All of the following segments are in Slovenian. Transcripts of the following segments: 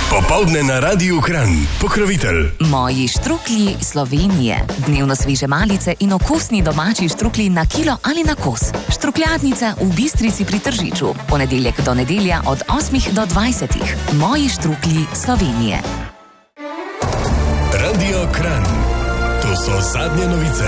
Popoldne na Radiu Kranj. Pokrovitelj. Moji štruklji Slovenije. Dnevno sveže malice in okusni domači štruklji na kilo ali na kos. Štrukljatnica v Bistrici pri Tržiču. Ponedeljek do nedelja od 8 do 20. Moji štruklji Slovenije. Radio Kranj. To so zadnje novice.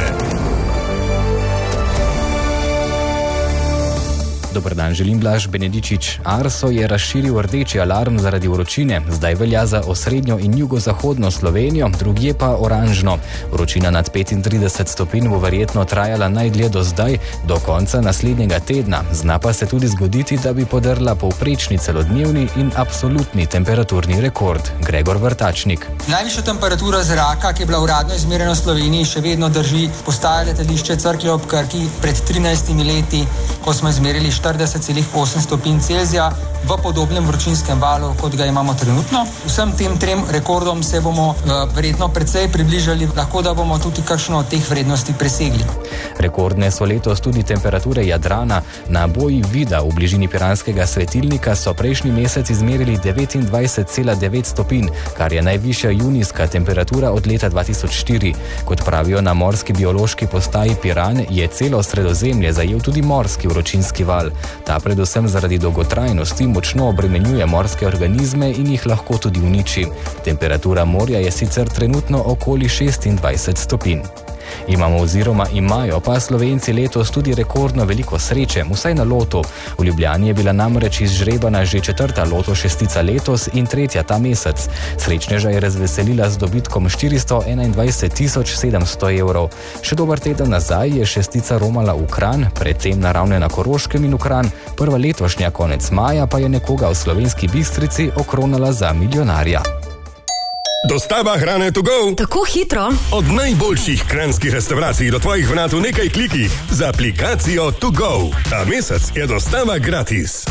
Dober dan, želim Blaž Benedičič. Arso je razširil rdeči alarm zaradi vročine. Zdaj velja za osrednjo in jugozahodno Slovenijo, drugje pa oranžno. Vročina nad 35 stopinj bo verjetno trajala najdlje do zdaj, do konca naslednjega tedna. Zna pa se tudi zgoditi, da bi podrla povprečni celodnevni in absolutni temperaturni rekord. Gregor Vrtačnik. Najvišja temperatura zraka, ki je bila uradno izmerjena v Sloveniji, še vedno drži postaja letališče Cerklje ob Krki pred 13 leti, ko smo izmerili 40,8 stopinj Celzija v podobnem vročinskem valu, kot ga imamo trenutno. Vsem tem trem rekordom se bomo verjetno precej približali, lahko da bomo tudi kakšno od teh vrednosti presegli. Rekordne so letos tudi temperature Jadrana. Na boji Vida v bližini piranskega svetilnika so prejšnji mesec izmerili 29,9 stopinj, kar je najvišja junijska temperatura od leta 2004. Kot pravijo na morski biološki postaji Piran, je celo Sredozemlje zajel tudi morski vročinski val. Ta predvsem zaradi dolgotrajnosti močno obremenjuje morske organizme in jih lahko tudi uniči. Temperatura morja je sicer trenutno okoli 26 stopinj. Imamo oziroma imajo pa Slovenci letos tudi rekordno veliko sreče, vsaj na lotu. V Ljubljani je bila namreč izžrebana že 4. loto šestica letos in 3. ta mesec. Srečneža je razveselila z dobitkom 421.700 evrov. Še dober teden nazaj je šestica romala v Kranj, predtem na Ravne na Koroškem in v Kranj. Prva letošnja konec maja pa je nekoga v Slovenski Bistrici okronala za milijonarja. Dostava hrane to go. Tako hitro. Od najboljših kranjskih restavracij do tvojih vrat v nekaj klikih z aplikacijo To Go. Ta mesec je dostava gratis.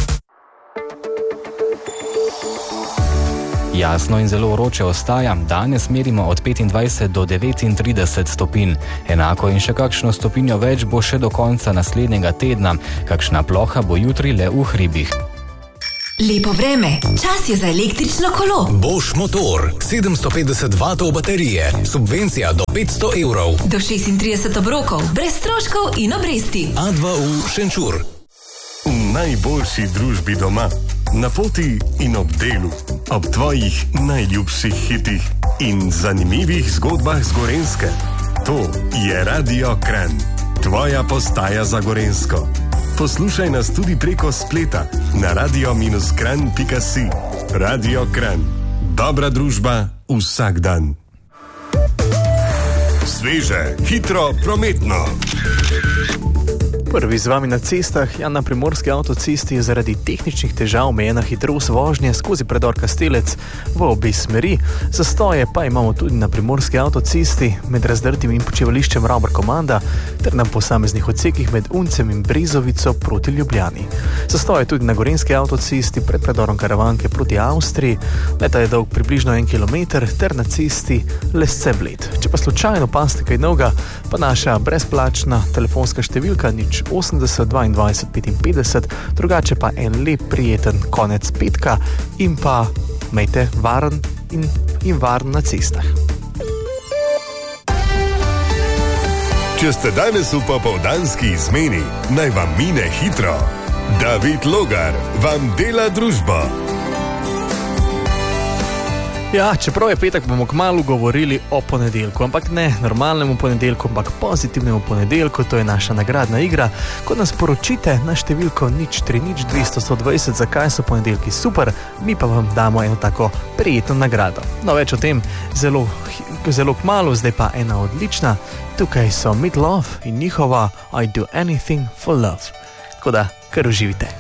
Jasno in zelo vroče ostaja, danes merimo od 25 do 39 stopinj. Enako in še kakšno stopinjo več bo še do konca naslednjega tedna, kakšna ploha bo jutri le v hribih. Lepo vreme, čas je za električno kolo. Bosch motor, 750 vatov baterije, subvencija do 500 evrov. Do 36 obrokov, brez stroškov in obresti. A2U Šenčur. V najboljši družbi doma, na poti in ob delu, ob tvojih najljubših hitih in zanimivih zgodbah z Gorenjske. To je Radio Kranj, tvoja postaja za Gorenjsko. Poslušaj nas tudi preko spleta na radio-kranj.si. Radio Kranj. Dobra družba vsak dan. Sveže, hitro, prometno. Prvi z vami na cestah, na primorski avtocesti je zaradi tehničnih težav omejena hitrost vožnje skozi predor Kastelec v obe smeri. Zastoje pa imamo tudi na primorski avtocesti med Razdrtim in počivališčem Ravbar Komanda ter na posameznih odsekih med Uncem in Brezovico proti Ljubljani. Zastoje tudi na gorenjski avtocesti pred predorom Karavanke proti Avstriji, leta je dolg približno 1 kilometer ter na cesti Lesce-Bled. Če pa slučajno paste kaj novega, pa naša brezplačna telefonska številka 80 22 55, drugače pa en lep prijeten konec petka in pa imejte varen in varen na cestah. Če ste danes v popoldanski izmeni, naj vam mine hitro. David Logar vam dela družbo. Ja, čeprav je petek, bomo kmalu govorili o ponedeljku, ampak ne normalnemu ponedeljku, ampak pozitivnemu ponedeljku, to je naša nagradna igra. Ko nas poročite na številko 030 zakaj so ponedeljki super, mi pa vam damo eno tako prijetno nagrado. No, več o tem zelo kmalu, zdaj pa ena odlična. Tukaj so Meat Loaf in njihova I Do Anything for Love. Tako da, kar uživite.